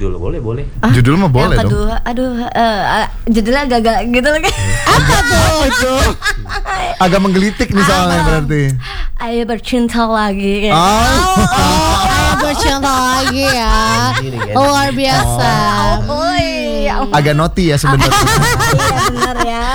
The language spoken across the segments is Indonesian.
judul boleh. Judul mah boleh yang dong. kedua, judulnya agak gitu lagi. Apa tuh? Agak menggelitik nih soalnya berarti. Ayo bercinta lagi. Ayo bercinta lagi ya. Luar biasa. Agak naughty ya sebenarnya. Iya benar ya.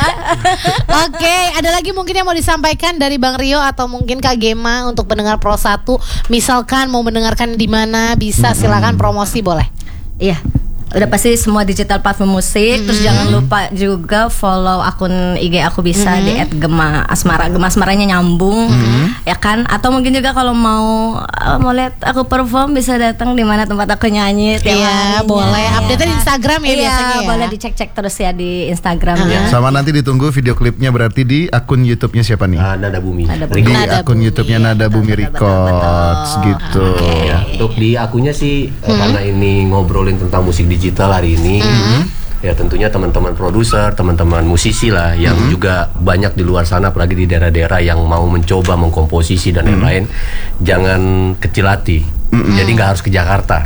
Oke, ada lagi mungkin yang mau disampaikan dari Bang Rio atau mungkin Kak Gema untuk pendengar Pro 1. Misalkan mau mendengarkan di mana bisa, silakan promosi boleh. Iya. Udah pasti semua digital platform musik. Terus jangan lupa juga follow akun IG aku bisa di @gema_asmara. Gema asmaranya nyambung, ya kan? Atau mungkin juga kalau mau lihat aku perform bisa datang di mana tempat aku nyanyi. Iya, boleh. Update di Instagram ya biasanya. Iya, boleh dicek-cek terus ya di Instagramnya. Sama nanti ditunggu video klipnya berarti di akun YouTube-nya siapa nih? Nada Bumi. Di akun YouTube-nya Nada Bumi Records gitu. Ya, untuk di akunnya sih karena ini ngobrolin tentang musik digital hari ini, ya tentunya teman-teman produser, teman-teman musisi lah yang juga banyak di luar sana, apalagi di daerah-daerah yang mau mencoba mengkomposisi dan lain-lain, jangan kecil hati. Jadi nggak harus ke Jakarta.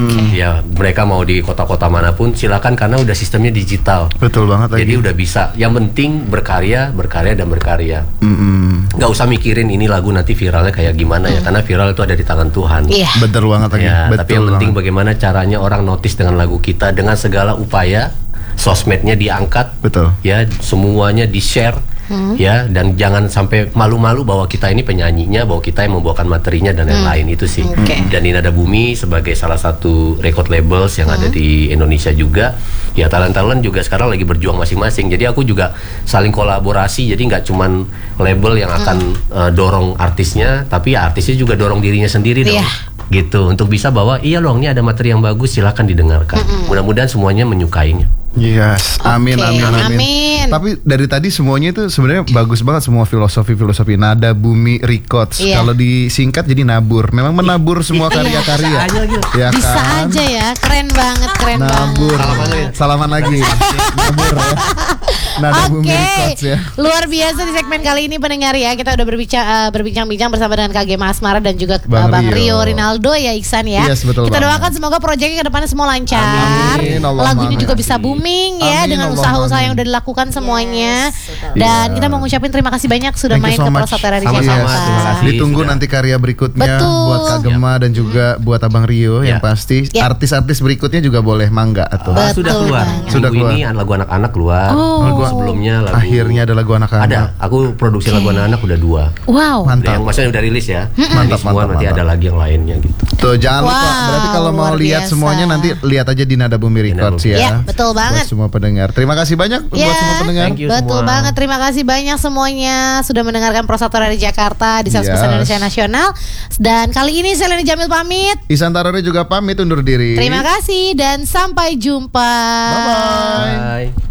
Ya mereka mau di kota-kota manapun silakan karena udah sistemnya digital. Betul banget lagi. Jadi udah bisa. Yang penting berkarya dan berkarya. Nggak usah mikirin ini lagu nanti viralnya kayak gimana ya, karena viral itu ada di tangan Tuhan. Iya. Betul banget lagi. Ya, Betul tapi yang penting banget. bagaimana caranya orang notice dengan lagu kita dengan segala upaya, sosmednya diangkat, Betul. ya semuanya di share, ya dan jangan sampai malu-malu bahwa kita ini penyanyinya, bahwa kita yang membawakan materinya dan lain-lain itu sih. Dan ini Nada Bumi sebagai salah satu record labels yang ada di Indonesia juga, ya talent-talent juga sekarang lagi berjuang masing-masing. Jadi aku juga saling kolaborasi, jadi nggak cuman label yang akan dorong artisnya, tapi ya artisnya juga dorong dirinya sendiri dong. Gitu untuk bisa bahwa iya loh ini ada materi yang bagus, silakan didengarkan. Mudah-mudahan semuanya menyukainya. Yes, amin. Tapi dari tadi semuanya itu sebenarnya bagus banget, semua filosofi Nada Bumi Records. Kalau disingkat jadi nabur. Memang menabur semua karya-karya. Ya Bisa kan? aja ya, keren banget. Nabur. Salaman lagi. Nabur ya. Nada Bumi Records ya. Luar biasa di segmen kali ini pendengar ya. Kita udah berbincang-bincang bersama dengan Kak Gema Asmara dan juga Bang Rio Rinaldo ya, Iksan ya. Yes, betul kita banget. doakan semoga proyeknya ke depannya semua lancar. Amin. Lagunya juga bisa booming ya, Amin, dengan Allah, usaha-usaha amin. yang udah dilakukan semuanya. betul. Dan kita mau ngucapin terima kasih banyak sudah Thank you main so ke much. Pro 1 dari Sama-sama, Jakarta. terima kasih. Ditunggu Sudah. nanti karya berikutnya Betul. buat Kak Gema dan juga buat Abang Rio yang Ya. pasti. Ya. Artis-artis berikutnya juga boleh mangga atau Sudah keluar. banget. Sudah Minggu keluar. ini lagu anak-anak keluar. Lagu- Sebelumnya lagu akhirnya ada lagu anak-anak. ada. Aku produksi lagu anak-anak udah 2. Wow. Mantap. Yang maksudnya udah rilis ya. Mantap, Rilis semua, mantap, nanti mantap. ada lagi yang lainnya gitu. Tuh jangan lupa. Wow, Berarti kalau mau luar lihat biasa. semuanya nanti lihat aja di Nada Bumi Records Bumi. ya. Ya, betul banget. Buat semua pendengar. Terima kasih banyak buat Ya, semua pendengar. Thank you betul semua. banget. Terima kasih banyak semuanya sudah mendengarkan Pro 1 dari Jakarta di 100% Yes. Indonesia Nasional. Dan kali ini saya Leni Jamil pamit. Isan Tarore juga pamit undur diri. Terima kasih dan sampai jumpa. Bye-bye. Bye.